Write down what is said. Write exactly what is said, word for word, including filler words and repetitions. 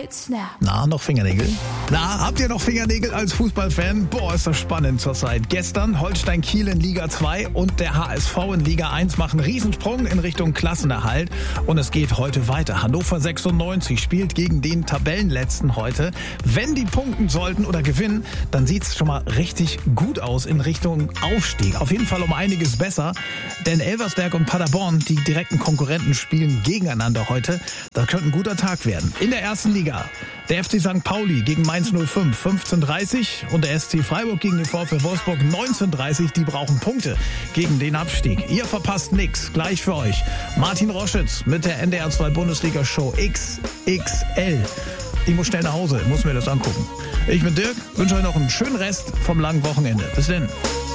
might snap. Na, noch Fingernägel? Na, habt ihr noch Fingernägel als Fußballfan? Boah, ist das spannend zurzeit. Gestern Holstein Kiel in Liga zwei und der H S V in Liga eins machen Riesensprung in Richtung Klassenerhalt. Und es geht heute weiter. Hannover sechsundneunzig spielt gegen den Tabellenletzten heute. Wenn die punkten sollten oder gewinnen, dann sieht's schon mal richtig gut aus in Richtung Aufstieg. Auf jeden Fall um einiges besser, denn Elversberg und Paderborn, die direkten Konkurrenten, spielen gegeneinander heute. Das könnte ein guter Tag werden. In der ersten Liga der F C Sankt Pauli gegen Mainz null fünf, fünfzehn Uhr dreißig und der S C Freiburg gegen den VfL Wolfsburg neunzehn Uhr dreißig. Die brauchen Punkte gegen den Abstieg. Ihr verpasst nix, gleich für euch. Martin Roschitz mit der N D R zwei Bundesliga-Show X X L. Ich muss schnell nach Hause, muss mir das angucken. Ich bin Dirk, wünsche euch noch einen schönen Rest vom langen Wochenende. Bis denn.